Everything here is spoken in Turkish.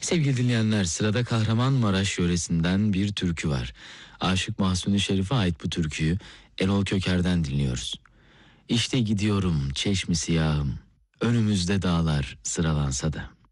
Sevgili dinleyenler, sırada Kahramanmaraş yöresinden bir türkü var. Aşık Mahsuni Şerif'e ait bu türküyü Erol Köker'den dinliyoruz. İşte gidiyorum çeşmi siyahım, önümüzde dağlar sıralansa da.